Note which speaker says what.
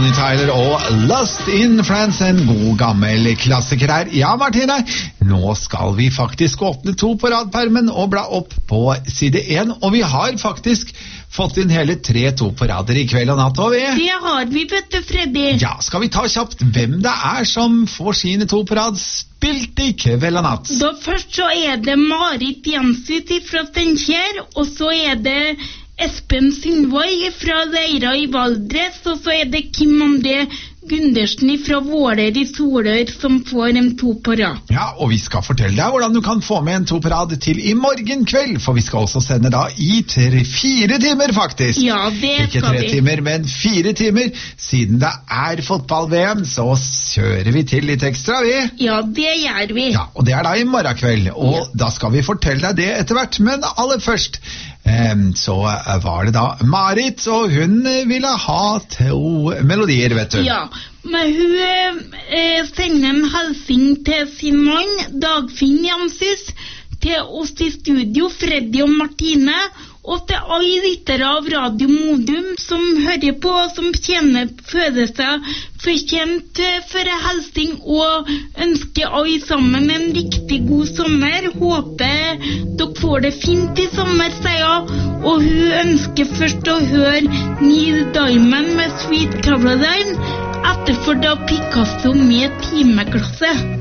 Speaker 1: Bonnie Tyler og Lost in France, en god gammel klassiker her. Ja, Martine, nå skal vi faktisk åpne 2 på radpermen og bla opp på side 1, og vi har faktisk fått inn hele 3 2 på rader i kveld og natt, og vi...
Speaker 2: Det har vi, vet du, Freddy.
Speaker 1: Ja, skal vi ta kjapt hvem det er som får sine 2 på rad spilt i kveld og natt?
Speaker 2: Da først så det Marit Jenshus fra Steinkjer, og så det Espen Sundvåg fra Leira i Valdres, og så det Kim André Gundersen fra Våler i Solør som får en 2 på rad.
Speaker 1: Ja, og vi skal fortelle deg hvordan du kan få med en 2 på rad til i morgen kveld, for vi skal også sende da i 4 timer faktisk.
Speaker 2: Ja, det
Speaker 1: ikke
Speaker 2: skal vi.
Speaker 1: Ikke 3 timer, men 4 timer. Siden det fotball-VM, så kjører vi til litt ekstra, vi.
Speaker 2: Ja, det gjør vi.
Speaker 1: Ja, og det da i morgen kveld, og
Speaker 2: ja.
Speaker 1: Da skal vi fortelle deg det etter hvert, men aller først så var det da Marit, og hun ville ha 2 melodier, vet du.
Speaker 2: Ja, men hun sender en hilsing til sin mann, Dagfinn Jenshus, til oss i studio, Freddy og Martine, og til alle lyttere av Radio Modum som hører på, som føler seg fortjent for en hilsing, og ønsker alle sammen en riktig god sommer. Håper dere får det fint i sommer, sier jeg. Og hun ønsker først å høre Neil Diamond med Sweet Caroline, etterfor da Picasso med timeklasse.